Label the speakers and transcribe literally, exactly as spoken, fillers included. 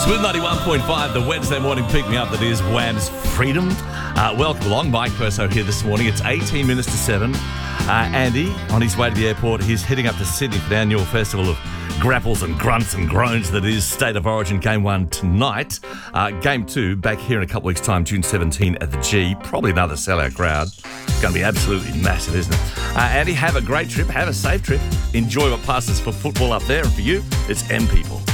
Speaker 1: Smooth ninety-one point five, the Wednesday morning pick-me-up that is Wham's Freedom. Uh, welcome along. Mike Perso here this morning. It's eighteen minutes to seven. Uh, Andy, on his way to the airport, he's heading up to Sydney for the annual festival of grapples and grunts and groans that is State of Origin Game one tonight. Uh, game two, back here in a couple weeks' time, June seventeenth at the G. Probably another sellout crowd. It's going to be absolutely massive, isn't it? Uh, Andy, have a great trip. Have a safe trip. Enjoy what passes for football up there. And for you, it's M People.